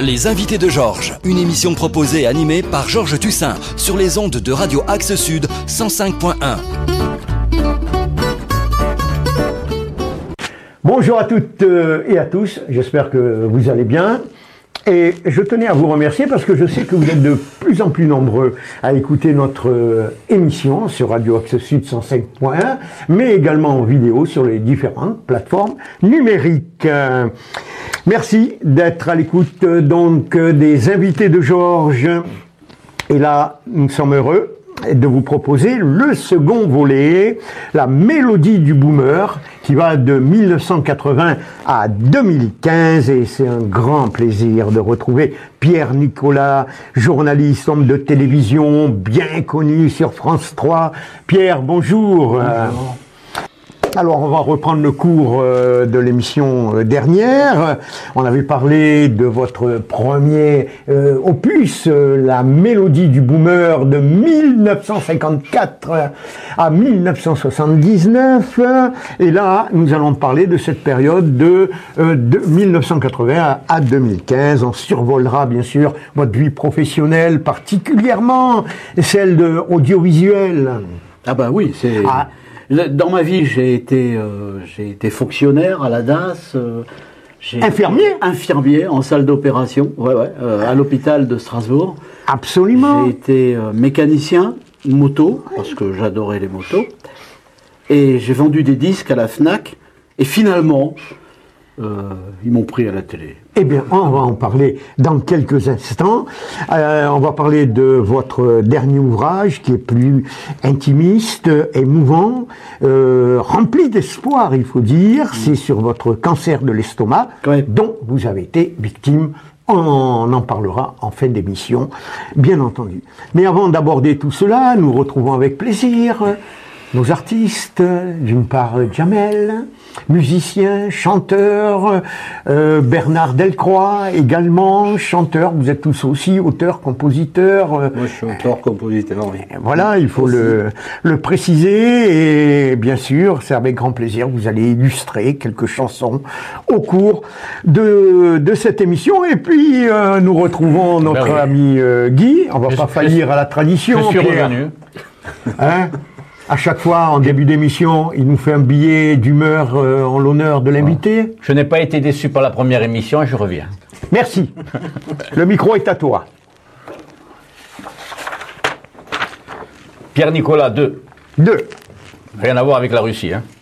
Les invités de Georges, une émission proposée et animée par Georges Tussin sur les ondes de Radio Axe Sud 105.1. Bonjour à toutes et à tous, j'espère que vous allez bien. Et je tenais à vous remercier parce que je sais que vous êtes de plus en plus nombreux à écouter notre émission sur Radio Axe Sud 105.1, mais également en vidéo sur les différentes plateformes numériques. Merci d'être à l'écoute donc des invités de Georges. Et là, nous sommes heureux de vous proposer le second volet, la mélodie du boomer, qui va de 1980 à 2015, et c'est un grand plaisir de retrouver Pierre Nicolas, journaliste, homme de télévision, bien connu sur France 3. Pierre, bonjour. Bonjour. Alors, on va reprendre le cours de l'émission dernière. On avait parlé de votre premier opus, la mélodie du boomer de 1954 à 1979. Et là, nous allons parler de cette période de 1980 à 2015. On survolera, bien sûr, votre vie professionnelle, particulièrement celle de audiovisuel. Ah bah oui, c'est... Ah. Dans ma vie, j'ai été fonctionnaire à la DAS. Infirmier en salle d'opération, à l'hôpital de Strasbourg. Absolument. J'ai été mécanicien moto, parce que j'adorais les motos. Et j'ai vendu des disques à la Fnac. Et finalement, ils m'ont pris à la télé. Eh bien, on va en parler dans quelques instants. On va parler de votre dernier ouvrage qui est plus intimiste, émouvant, rempli d'espoir, il faut dire. C'est sur votre cancer de l'estomac, dont vous avez été victime. On en parlera en fin d'émission, bien entendu. Mais avant d'aborder tout cela, nous retrouvons avec plaisir nos artistes, d'une part Jamel, musicien, chanteur, Bernard Delcroix également, chanteur, vous êtes tous aussi auteurs, compositeurs. Moi je suis auteur, compositeur, oui. Voilà, il faut le préciser, et bien sûr, c'est avec grand plaisir que vous allez illustrer quelques chansons au cours de cette émission. Et puis nous retrouvons notre ami Guy, on va pas faillir à la tradition. Je suis revenu. Hein? À chaque fois, en début d'émission, il nous fait un billet d'humeur en l'honneur de l'invité. Je n'ai pas été déçu par la première émission et je reviens. Merci. Le micro est à toi. Pierre Nicolas, 2. Rien à voir avec la Russie, hein.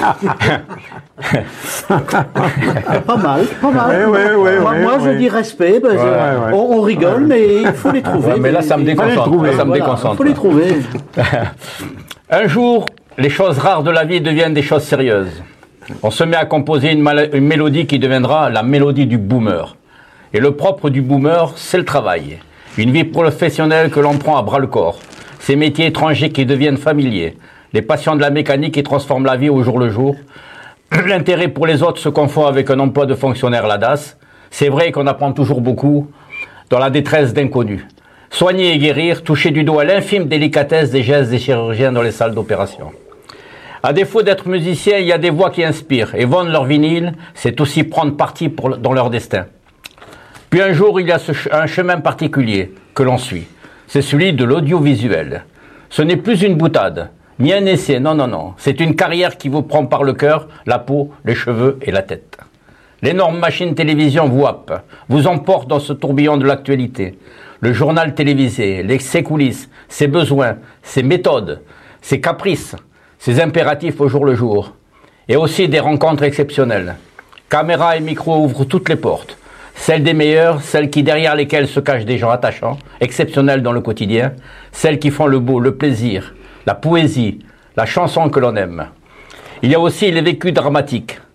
Pas mal. Moi, je dis respect. On rigole, mais il faut les trouver. Mais là, ça me déconcentre. Il faut les trouver. Un jour, les choses rares de la vie deviennent des choses sérieuses. On se met à composer une mélodie qui deviendra la mélodie du boomer. Et le propre du boomer, c'est le travail. Une vie professionnelle que l'on prend à bras-le-corps. Ces métiers étrangers qui deviennent familiers. Les passions de la mécanique qui transforment la vie au jour le jour. L'intérêt pour les autres se confond avec un emploi de fonctionnaire à la DAS. C'est vrai qu'on apprend toujours beaucoup dans la détresse d'inconnus. Soigner et guérir, toucher du doigt l'infime délicatesse des gestes des chirurgiens dans les salles d'opération. À défaut d'être musicien, il y a des voix qui inspirent, et vendre leur vinyle, c'est aussi prendre parti dans leur destin. Puis un jour, il y a un chemin particulier que l'on suit. C'est celui de l'audiovisuel. Ce n'est plus une boutade, ni un essai, non. C'est une carrière qui vous prend par le cœur, la peau, les cheveux et la tête. L'énorme machine télévision vous happe, vous emporte dans ce tourbillon de l'actualité. Le journal télévisé, ses coulisses, ses besoins, ses méthodes, ses caprices, ses impératifs au jour le jour. Et aussi des rencontres exceptionnelles. Caméra et micro ouvrent toutes les portes. Celles des meilleurs, celles qui derrière lesquelles se cachent des gens attachants, exceptionnels dans le quotidien, celles qui font le beau, le plaisir, la poésie, la chanson que l'on aime. Il y a aussi les vécus dramatiques,